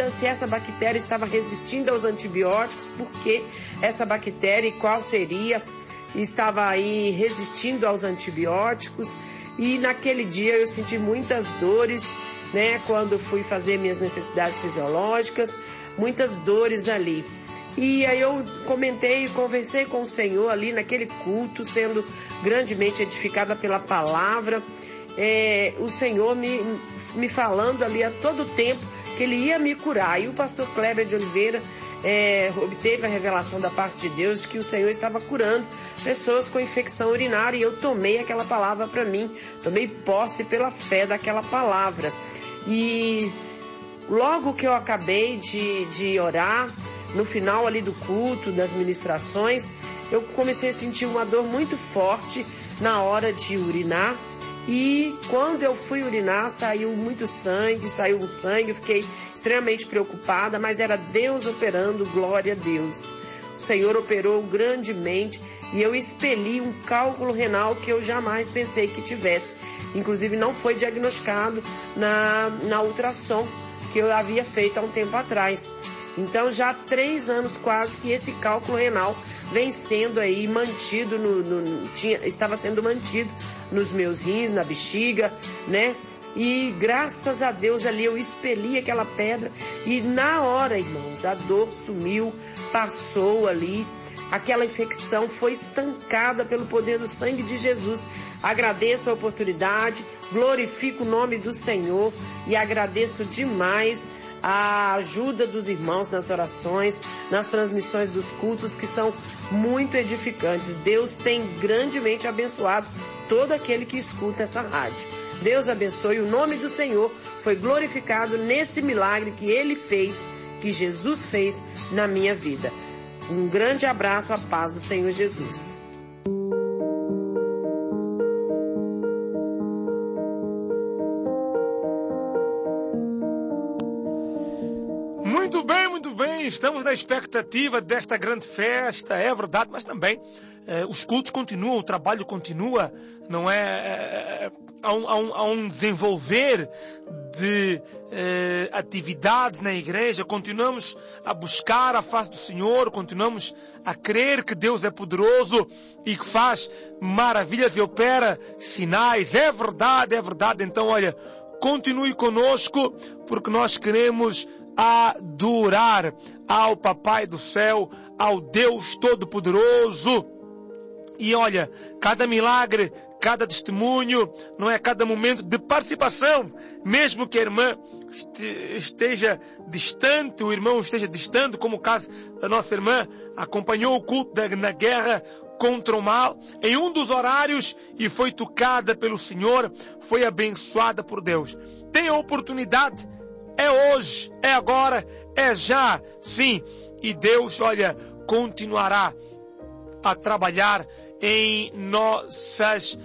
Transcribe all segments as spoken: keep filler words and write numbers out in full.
dúvida se essa bactéria estava resistindo aos antibióticos, porque essa bactéria e qual seria, estava aí resistindo aos antibióticos. E naquele dia eu senti muitas dores, né, quando fui fazer minhas necessidades fisiológicas, muitas dores ali. E aí eu comentei, conversei com o Senhor ali naquele culto, sendo grandemente edificada pela palavra, é, o Senhor me, me falando ali a todo tempo que Ele ia me curar. E o pastor Kleber de Oliveira é, obteve a revelação da parte de Deus que o Senhor estava curando pessoas com infecção urinária, e eu tomei aquela palavra para mim, tomei posse pela fé daquela palavra. E logo que eu acabei de, de orar, no final ali do culto, das ministrações, eu comecei a sentir uma dor muito forte na hora de urinar. E quando eu fui urinar, saiu muito sangue, saiu um sangue, eu fiquei extremamente preocupada, mas era Deus operando, glória a Deus. O Senhor operou grandemente e eu expeli um cálculo renal que eu jamais pensei que tivesse. Inclusive não foi diagnosticado na, na ultrassom que eu havia feito há um tempo atrás. Então já há três anos quase que esse cálculo renal vem sendo aí mantido, no, no, tinha, estava sendo mantido nos meus rins, na bexiga, né? E graças a Deus ali eu expeli aquela pedra e na hora, irmãos, a dor sumiu, passou ali. Aquela infecção foi estancada pelo poder do sangue de Jesus. Agradeço a oportunidade, glorifico o nome do Senhor e agradeço demais a ajuda dos irmãos nas orações, nas transmissões dos cultos, que são muito edificantes. Deus tem grandemente abençoado todo aquele que escuta essa rádio. Deus abençoe, o nome do Senhor foi glorificado nesse milagre que Ele fez, que Jesus fez na minha vida. Um grande abraço, a paz do Senhor Jesus. Muito bem, muito bem, estamos na expectativa desta grande festa, é verdade, mas também eh, os cultos continuam, o trabalho continua, não é? é há, um, há, um, há um desenvolver de eh, atividades na igreja, continuamos a buscar a face do Senhor, continuamos a crer que Deus é poderoso e que faz maravilhas e opera sinais, é verdade, é verdade. Então, olha, continue conosco, porque nós queremos adorar ao Papai do Céu, ao Deus Todo-Poderoso. E olha, cada milagre, cada testemunho, não é, cada momento de participação, mesmo que a irmã esteja distante, o irmão esteja distante, como o caso da nossa irmã, acompanhou o culto da, na guerra contra o mal, em um dos horários, e foi tocada pelo Senhor, foi abençoada por Deus. Tem a oportunidade, é hoje, é agora, é já, sim. E Deus, olha, continuará a trabalhar em nossas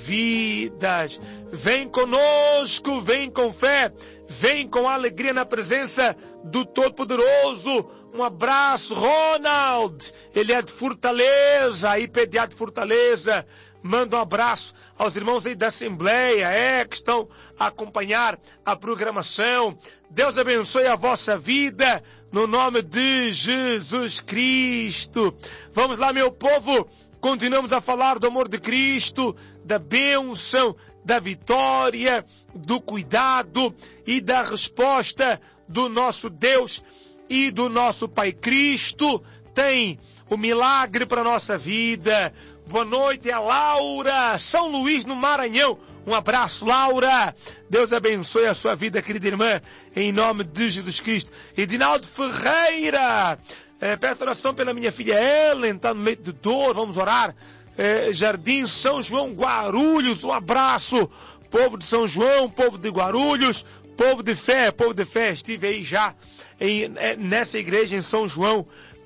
vidas. Vem conosco, vem com fé, vem com alegria na presença do Todo-Poderoso. Um abraço, Ronald. Ele é de Fortaleza, I P D A de Fortaleza. Manda um abraço aos irmãos aí da Assembleia, é, que estão a acompanhar a programação. Deus abençoe a vossa vida, no nome de Jesus Cristo. Vamos lá, meu povo, continuamos a falar do amor de Cristo, da bênção, da vitória, do cuidado e da resposta do nosso Deus e do nosso Pai. Cristo tem o milagre para a nossa vida. Boa noite, é a Laura, São Luís, no Maranhão. Um abraço, Laura. Deus abençoe a sua vida, querida irmã, em nome de Jesus Cristo. Edinaldo Ferreira, é, peço oração pela minha filha Ellen, está no leito de dor, vamos orar. É, Jardim São João, Guarulhos, um abraço. Povo de São João, povo de Guarulhos, povo de fé, povo de fé. Estive aí já em, nessa igreja em São João.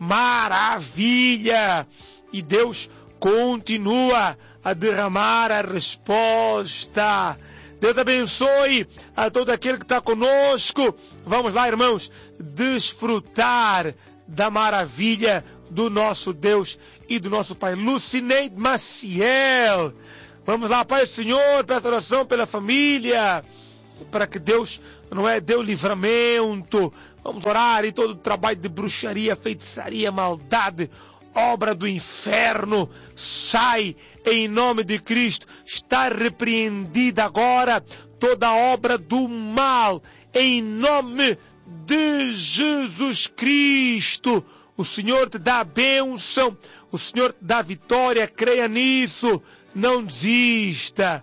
Maravilha! E Deus continua a derramar a resposta. Deus abençoe a todo aquele que está conosco. Vamos lá, irmãos, desfrutar da maravilha do nosso Deus e do nosso Pai. Lucineide Maciel. Vamos lá, Pai do Senhor, peço oração pela família, para que Deus, não é, dê o livramento. Vamos orar e todo o trabalho de bruxaria, feitiçaria, maldade, obra do inferno, sai em nome de Cristo. Está repreendida agora toda obra do mal em nome de Jesus Cristo. O Senhor te dá a bênção, o Senhor te dá a vitória, creia nisso, não desista.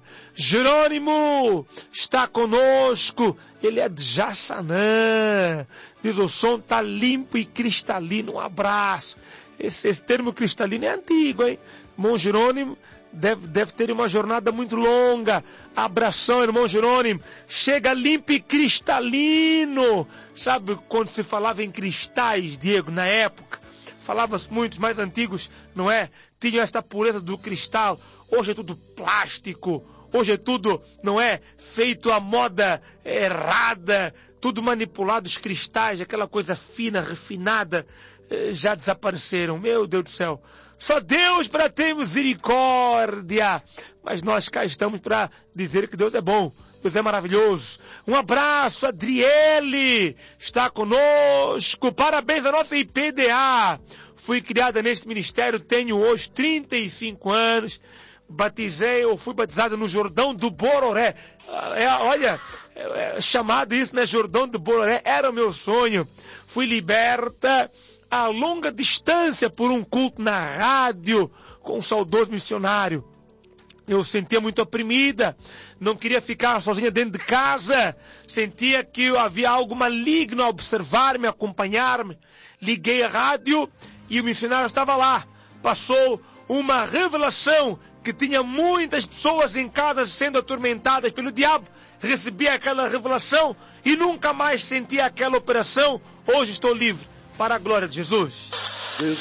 Jerônimo está conosco, ele é de Jaçanã. Diz, o som está limpo e cristalino, um abraço. Esse, esse termo cristalino é antigo, hein? Irmão Jerônimo deve, deve ter uma jornada muito longa. Abração, irmão Jerônimo. Chega limpo e cristalino. Sabe quando se falava em cristais, Diego, na época? Falava-se muito, os mais antigos, não é? Tinham esta pureza do cristal. Hoje é tudo plástico. Hoje é tudo, não é? Feito à moda errada. Tudo manipulado, os cristais, aquela coisa fina, refinada, já desapareceram. Meu Deus do céu. Só Deus para ter misericórdia. Mas nós cá estamos para dizer que Deus é bom. Deus é maravilhoso. Um abraço, Adriele. Está conosco. Parabéns à nossa I P D A. Fui criada neste ministério. Tenho hoje trinta e cinco anos. Batizei ou fui batizado no Jordão do Bororé. É, olha, é, é, chamado isso, né? Jordão do Bororé. Era o meu sonho. Fui liberta a longa distância por um culto na rádio com um saudoso missionário. Eu sentia muito oprimida, não queria ficar sozinha dentro de casa, sentia que havia algo maligno a observar-me, acompanhar-me. Liguei a rádio e o missionário estava lá. Passou uma revelação que tinha muitas pessoas em casa sendo atormentadas pelo diabo. Recebi aquela revelação e nunca mais senti aquela operação. Hoje estou livre. Para a glória de Jesus.